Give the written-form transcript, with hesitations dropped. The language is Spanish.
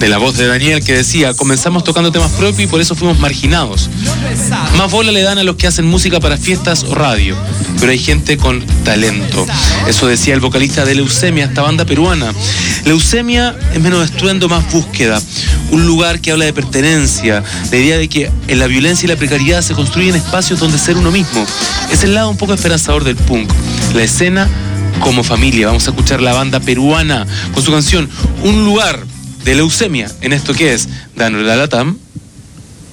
de la voz de Daniel, que decía: comenzamos tocando temas propios y por eso fuimos marginados. Más bola le dan a los que hacen música para fiestas o radio, pero hay gente con talento. Eso decía el vocalista de Leucemia, esta banda peruana. Leucemia es menos estruendo, más búsqueda. Un lugar que habla de pertenencia, la idea de que en la violencia y la precariedad se construyen espacios donde ser uno mismo. Es el lado un poco esperanzador del punk. La escena como familia. Vamos a escuchar la banda peruana con su canción Un lugar, de Leucemia, en esto que es Danos la Latam.